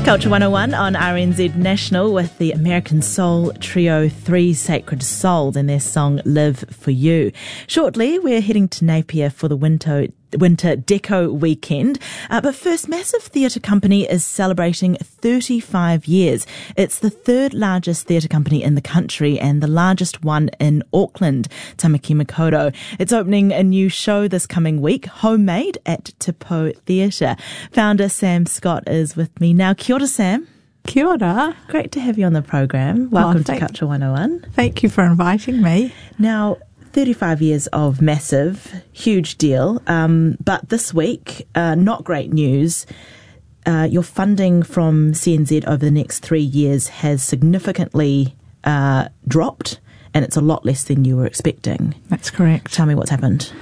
Culture 101 on RNZ National with the American Soul trio Three Sacred Souls and their song Live For You. Shortly, we're heading to Napier for the Winter Deco weekend. But first, Massive Theatre Company is celebrating 35 years. It's the third largest theatre company in the country and the largest one in Auckland, Tamaki Makaurau. It's opening a new show this coming week, Homemade, at Te Pou Theatre. Founder Sam Scott is with me now. Kia ora, Sam. Kia ora. Great to have you on the program. Welcome to Culture 101. Thank you for inviting me. Now, 35 years of Massive, huge deal. But this week, not great news. Your funding from CNZ over the next 3 years has significantly dropped, and it's a lot less than you were expecting. That's correct. Tell me what's happened.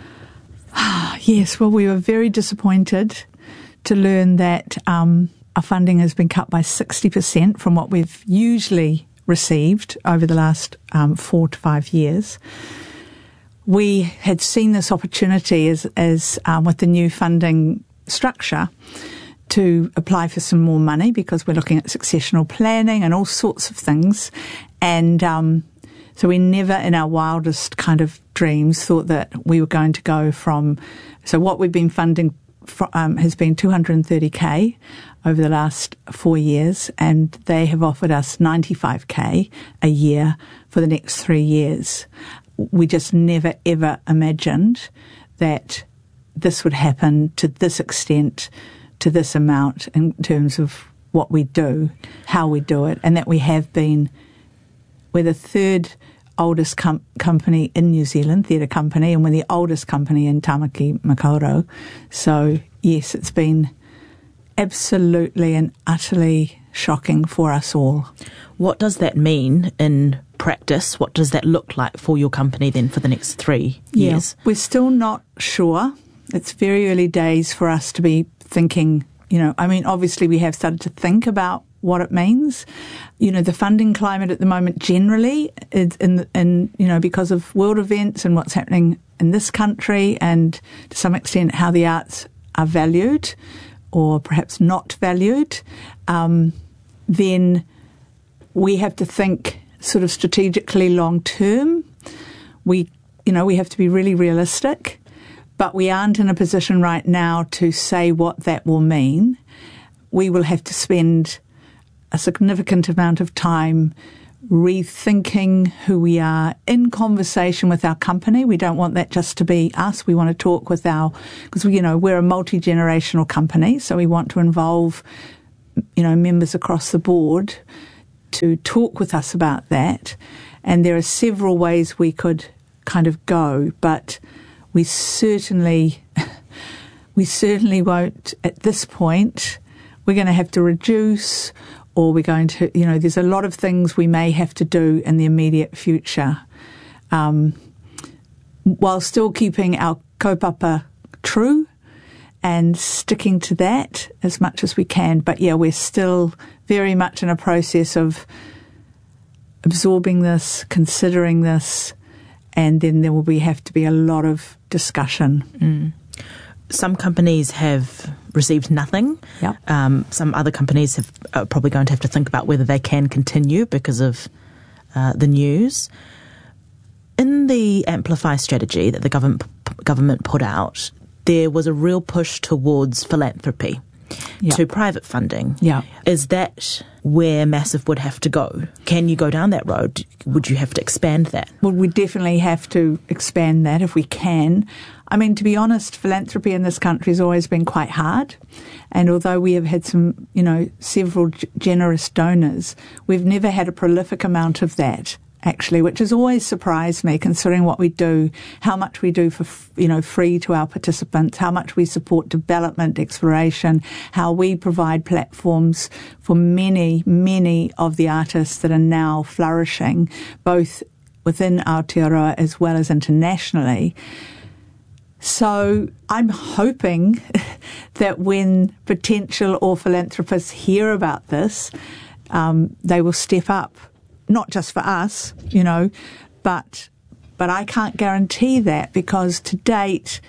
Yes, well, we were very disappointed to learn that our funding has been cut by 60% from what we've usually received over the last 4 to 5 years. We had seen this opportunity as with the new funding structure to apply for some more money because we're looking at successional planning and all sorts of things. And so we never in our wildest kind of dreams thought that we were going to go from, so what we've been funding has been 230k over the last 4 years, and they have offered us 95k a year for the next 3 years. We just never ever imagined that this would happen to this extent, to this amount in terms of what we do, how we do it, and that we're the third oldest company in New Zealand, theatre company, and we're the oldest company in Tamaki Makaurau. So, yes, it's been absolutely and utterly shocking for us all. What does that mean in practice? What does that look like for your company then for the next 3 years? We're still not sure. It's very early days for us to be thinking, obviously we have started to think about what it means. The funding climate at the moment generally is because of world events and what's happening in this country, and to some extent how the arts are valued or perhaps not valued, then we have to think sort of strategically long term. We have to be really realistic, but we aren't in a position right now to say what that will mean. We will have to spend a significant amount of time rethinking who we are in conversation with our company. We don't want that just to be us. We want to talk with because we're a multi-generational company, so we want to involve, members across the board to talk with us about that. And there are several ways we could kind of go, but we certainly won't at this point. We're going to have to reduce, or we're going to, there's a lot of things we may have to do in the immediate future, while still keeping our kaupapa true and sticking to that as much as we can. But yeah, we're still very much in a process of absorbing this, considering this, and then there will have to be a lot of discussion. Some companies have received nothing. Yep. Some other companies are probably going to have to think about whether they can continue because of the news. In the Amplify strategy that the government put out, there was a real push towards philanthropy, to private funding. Yeah. Is that where Massive would have to go? Can you go down that road? Would you have to expand that? Well, we definitely have to expand that if we can. I mean, to be honest, philanthropy in this country has always been quite hard. And although we have had some, several generous donors, we've never had a prolific amount of that, actually, which has always surprised me, considering what we do, how much we do for, free to our participants, how much we support development, exploration, how we provide platforms for many, many of the artists that are now flourishing, both within Aotearoa as well as internationally. So I'm hoping that when potential or philanthropists hear about this, they will step up, not just for us, but I can't guarantee that, because to date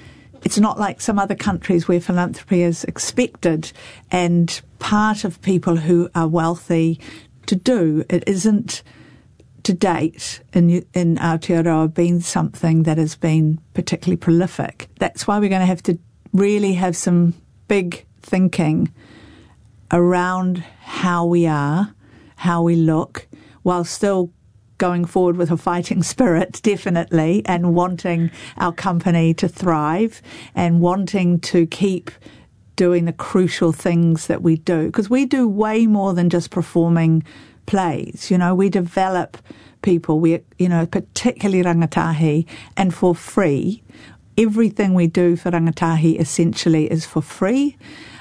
it's not like some other countries where philanthropy is expected and part of people who are wealthy to do. It isn't, to date, in Aotearoa, been something that has been particularly prolific. That's why we're going to have to really have some big thinking around how we are, how we look, while still going forward with a fighting spirit, definitely, and wanting our company to thrive and wanting to keep doing the crucial things that we do. Because we do way more than just performing plays. You know, we develop people, particularly rangatahi, and for free. Everything we do for rangatahi essentially is for free.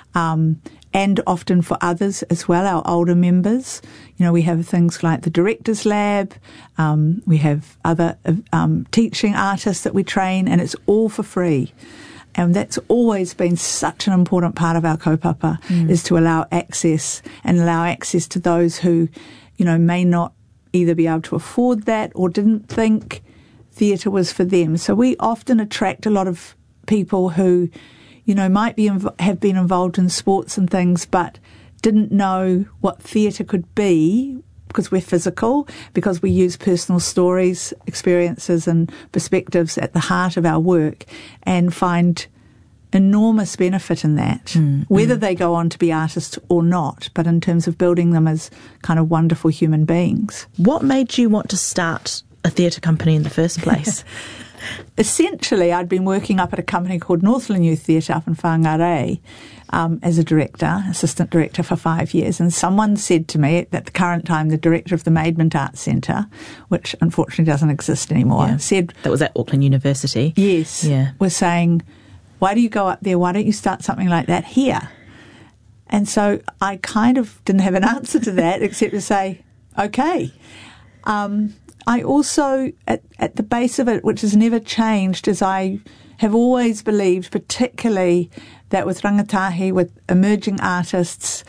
And often for others as well, our older members. You know, we have things like the Directors Lab, we have other teaching artists that we train, and it's all for free. And that's always been such an important part of our kaupapa, is to allow access to those who, you know, may not either be able to afford that or didn't think theatre was for them. So we often attract a lot of people who, you know, might have been involved in sports and things, but didn't know what theatre could be, because we're physical, because we use personal stories, experiences and perspectives at the heart of our work, and find enormous benefit in that, whether they go on to be artists or not, but in terms of building them as kind of wonderful human beings. What made you want to start a theatre company in the first place? Essentially, I'd been working up at a company called Northland Youth Theatre up in Whangarei as a director, assistant director for 5 years. And someone said to me, at the current time, the director of the Maidment Arts Centre, which unfortunately doesn't exist anymore, said... That was at Auckland University. Yes. Yeah. Was saying, why do you go up there? Why don't you start something like that here? And so I kind of didn't have an answer to that except to say, okay. I also, at the base of it, which has never changed, is I have always believed, particularly that with rangatahi, with emerging artists,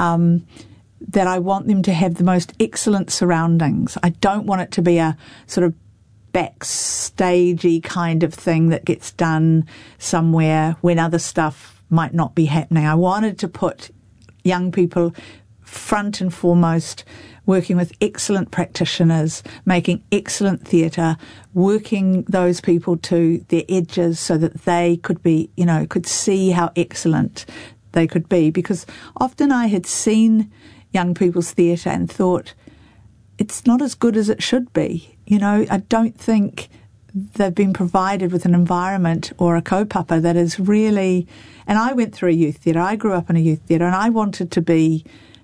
that I want them to have the most excellent surroundings. I don't want it to be a sort of backstagey kind of thing that gets done somewhere when other stuff might not be happening. I wanted to put young people front and foremost, working with excellent practitioners, making excellent theatre, working those people to their edges so that they could be, you know, could see how excellent they could be. Because often I had seen young people's theatre and thought, it's not as good as it should be. You know, I don't think they've been provided with an environment or a kaupapa that is really... And I went through a youth theatre. I grew up in a youth theatre, and I wanted to be...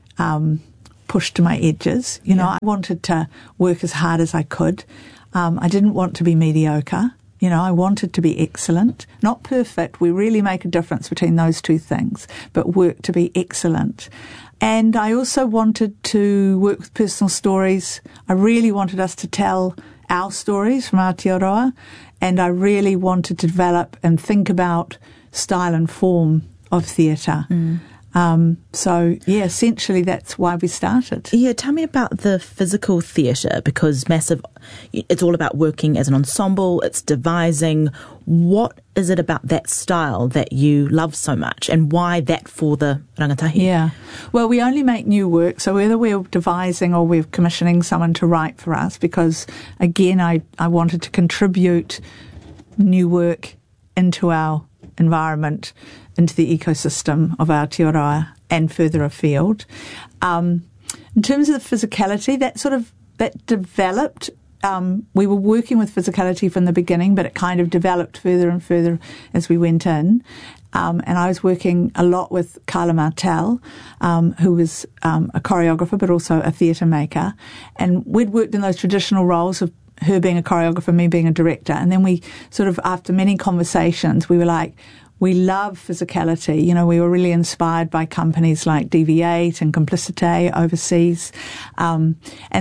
pushed to my edges. You know, I wanted to work as hard as I could. I didn't want to be mediocre. You know, I wanted to be excellent. Not perfect. We really make a difference between those two things, but work to be excellent. And I also wanted to work with personal stories. I really wanted us to tell our stories from Aotearoa, and I really wanted to develop and think about style and form of theatre. So, yeah, essentially that's why we started. Yeah, tell me about the physical theatre, because it's all about working as an ensemble, it's devising. What is it about that style that you love so much, and why that for the rangatahi? Yeah, well, we only make new work, so whether we're devising or we're commissioning someone to write for us, because, again, I wanted to contribute new work into our environment, into the ecosystem of Aotearoa and further afield. In terms of the physicality, that developed. We were working with physicality from the beginning, but it kind of developed further and further as we went in. And I was working a lot with Carla Martel, who was a choreographer but also a theatre maker. And we'd worked in those traditional roles of her being a choreographer, me being a director. And then we sort of, after many conversations, we were like, we love physicality. You know, we were really inspired by companies like DV8 and Complicité overseas. And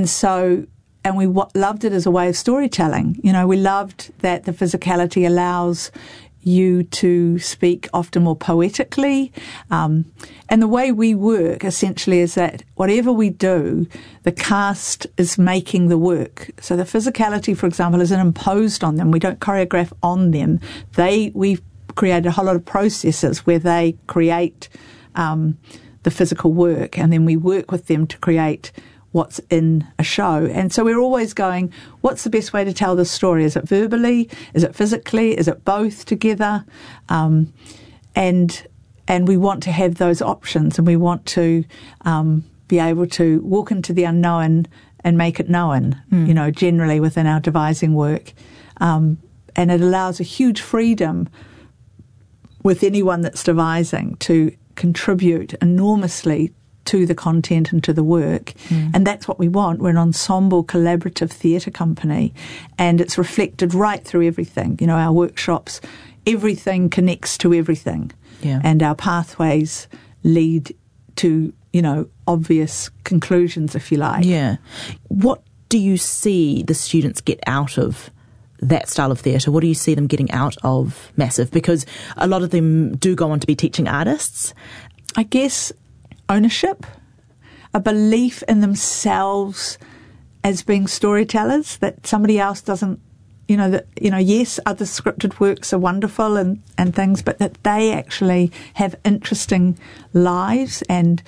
we loved it as a way of storytelling. You know, we loved that the physicality allows you to speak often more poetically. And the way we work essentially is that whatever we do, the cast is making the work. So the physicality, for example, isn't imposed on them. We don't choreograph on them. We created a whole lot of processes where they create the physical work, and then we work with them to create what's in a show. And so we're always going, what's the best way to tell this story? Is it verbally? Is it physically? Is it both together? And we want to have those options, and we want to be able to walk into the unknown and make it known, generally within our devising work. And it allows a huge freedom with anyone that's devising to contribute enormously to the content and to the work. And that's what we want. We're an ensemble collaborative theatre company, and it's reflected right through everything. Our workshops, everything connects to everything. Yeah. And our pathways lead to, obvious conclusions, if you like. Yeah. What do you see the students get out of that style of theatre? What do you see them getting out of Massive? Because a lot of them do go on to be teaching artists. I guess ownership, a belief in themselves as being storytellers, that somebody else doesn't, yes, other scripted works are wonderful and things, but that they actually have interesting lives, and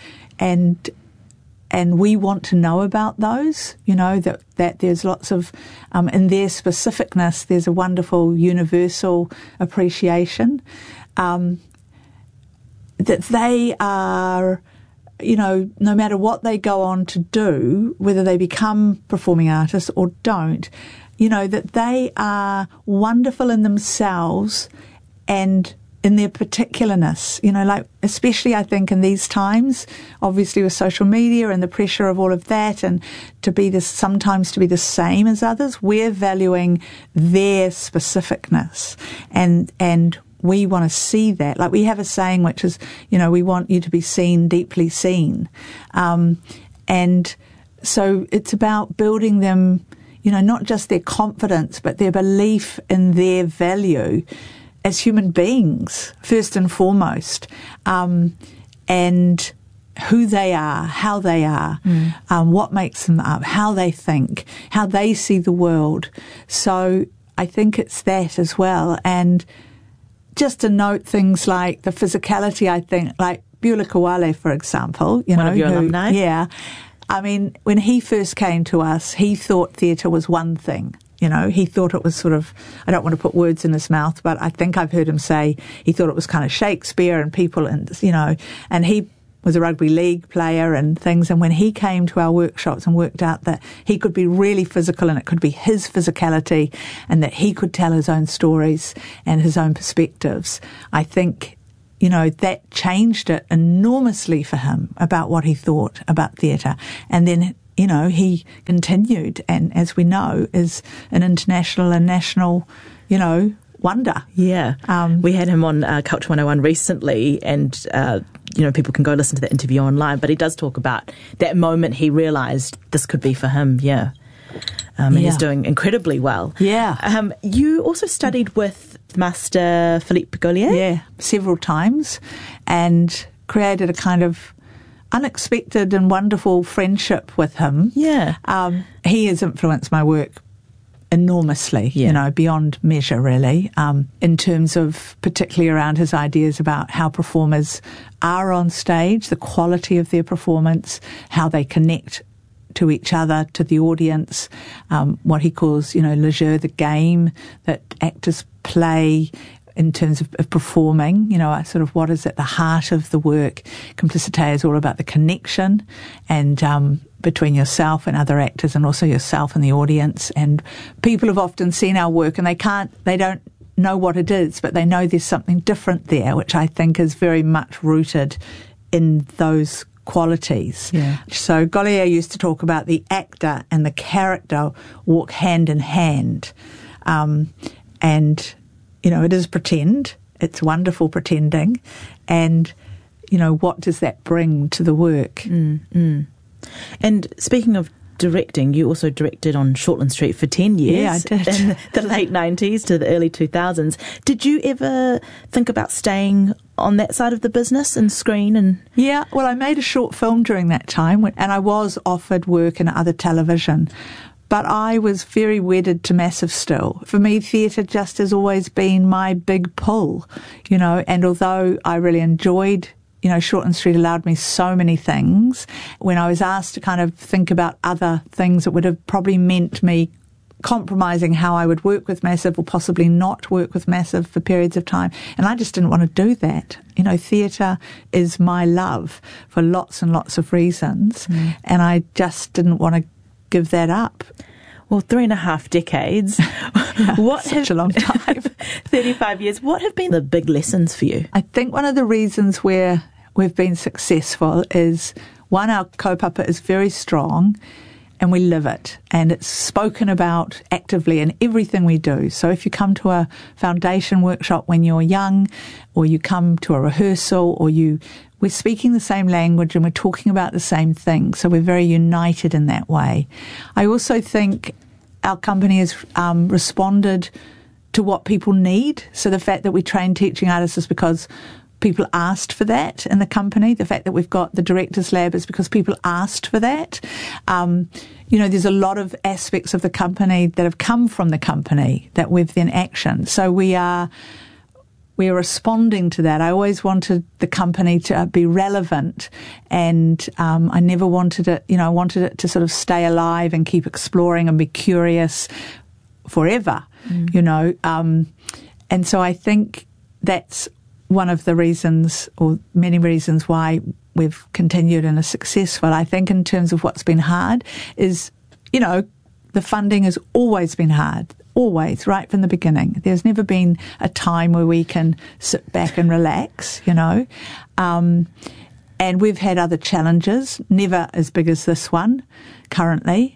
we want to know about those, that there's lots of, in their specificness, there's a wonderful universal appreciation, that they are, no matter what they go on to do, whether they become performing artists or don't, that they are wonderful in themselves and in their particularness, especially I think in these times, obviously with social media and the pressure of all of that, and sometimes to be the same as others, we're valuing their specificness, and we want to see that. Like we have a saying which is, we want you to be seen, deeply seen. And so it's about building them, not just their confidence, but their belief in their value as human beings, first and foremost, and who they are, how they are, what makes them up, how they think, how they see the world. So I think it's that as well. And just to note things like the physicality, I think, like Beulah Kawale, for example. One of your alumni? Yeah. I mean, when he first came to us, he thought theatre was one thing. He thought it was sort of, I don't want to put words in his mouth, but I think I've heard him say he thought it was kind of Shakespeare and people and he was a rugby league player and things. And when he came to our workshops and worked out that he could be really physical and it could be his physicality and that he could tell his own stories and his own perspectives, I think, that changed it enormously for him about what he thought about theatre. And then, he continued, and as we know, is an international and national, wonder. Yeah. We had him on Culture 101 recently, and people can go listen to that interview online, but he does talk about that moment he realised this could be for him. Yeah. And he's doing incredibly well. Yeah. You also studied with Master Philippe Gaulier? Yeah, several times, and created a kind of unexpected and wonderful friendship with him. Yeah. He has influenced my work enormously, beyond measure, really, in terms of particularly around his ideas about how performers are on stage, the quality of their performance, how they connect to each other, to the audience, what he calls, le jeu, the game that actors play in terms of performing, sort of what is at the heart of the work. Complicité is all about the connection and between yourself and other actors, and also yourself and the audience. And people have often seen our work and they don't know what it is, but they know there's something different there, which I think is very much rooted in those qualities. Yeah. So Gaulier used to talk about the actor and the character walk hand in hand. And it is pretend. It's wonderful pretending. And, what does that bring to the work? And speaking of directing, you also directed on Shortland Street for 10 years. Yeah, I did. In the late 90s to the early 2000s. Did you ever think about staying on that side of the business and screen? Yeah, well, I made a short film during that time, and I was offered work in other television. But I was very wedded to Massive still. For me, theatre just has always been my big pull, and although I really enjoyed Shortland Street allowed me so many things. When I was asked to kind of think about other things, it would have probably meant me compromising how I would work with Massive or possibly not work with Massive for periods of time. And I just didn't want to do that. Theatre is my love for lots and lots of reasons. And I just didn't want to give that up. Well, 3.5 decades. Such a long time. 35 years. What have been the big lessons for you? I think one of the reasons where we've been successful is, one, our kaupapa is very strong and we live it, and it's spoken about actively in everything we do. So if you come to a foundation workshop when you're young, or you come to a rehearsal, or we're speaking the same language and we're talking about the same thing. So we're very united in that way. I also think our company has responded to what people need. So the fact that we train teaching artists is because people asked for that in the company. The fact that we've got the Directors Lab is because people asked for that. There's a lot of aspects of the company that have come from the company that we've then actioned. So we're responding to that. I always wanted the company to be relevant, and I never wanted it, I wanted it to sort of stay alive and keep exploring and be curious forever, And so I think that's one of the reasons, or many reasons, why we've continued and are successful. I think in terms of what's been hard is, the funding has always been hard. Always, right from the beginning. There's never been a time where we can sit back and relax, And we've had other challenges, never as big as this one currently.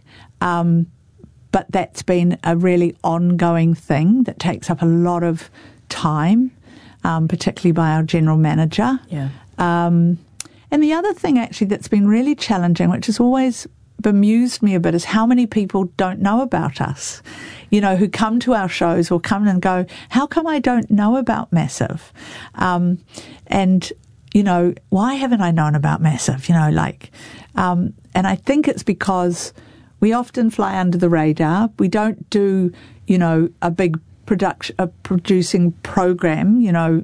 But that's been a really ongoing thing that takes up a lot of time, particularly by our general manager. Yeah. And the other thing actually that's been really challenging, which has always bemused me a bit, is how many people don't know about us, who come to our shows or come and go, how come I don't know about Massive? And why haven't I known about Massive? And I think it's because we often fly under the radar. We don't do, a big producing program,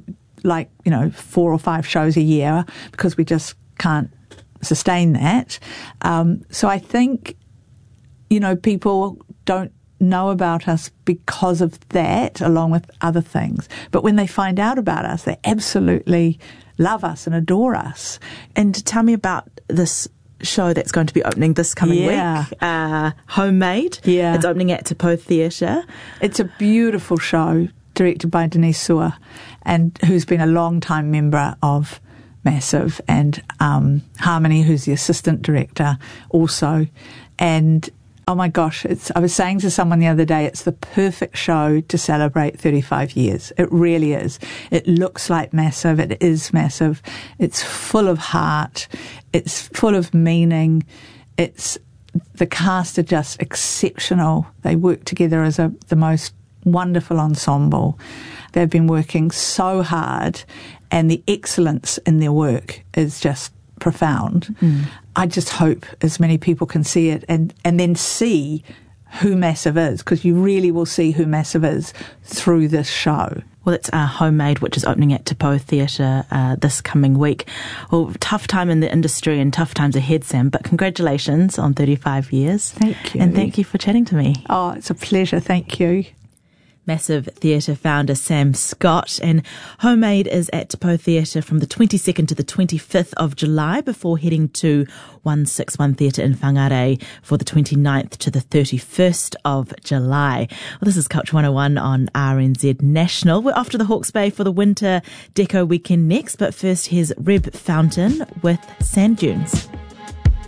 4 or 5 shows a year, because we just can't sustain that. So I think, people don't know about us because of that, along with other things. But when they find out about us, they absolutely love us and adore us. And tell me about this show that's going to be opening this coming week, Homemade. Yeah. It's opening at Te Pou Theatre. It's a beautiful show directed by Denise Sewer, and who's been a long-time member of Massive, and Harmony, who's the assistant director also. And oh my gosh, I was saying to someone the other day, it's the perfect show to celebrate 35 years. It really is. It looks like Massive. It is Massive. It's full of heart. It's full of meaning. The cast are just exceptional. They work together as the most wonderful ensemble. They've been working so hard, and the excellence in their work is just profound. I just hope as many people can see it and then see who Massive is, because you really will see who Massive is through this show. Well, it's Homemade, which is opening at Te Pou Theatre this coming week. Well, tough time in the industry and tough times ahead, Sam, but congratulations on 35 years. Thank you. And thank you for chatting to me. Oh, it's a pleasure. Thank you. Massive Theatre founder Sam Scott, and Homemade is at Te Pou Theatre from the 22nd to the 25th of July before heading to 161 Theatre in Whangarei for the 29th to the 31st of July. Well, this is Culture 101 on RNZ National. We're off to the Hawke's Bay for the Winter Deco Weekend next, but first here's Reb Fountain with Sand Dunes.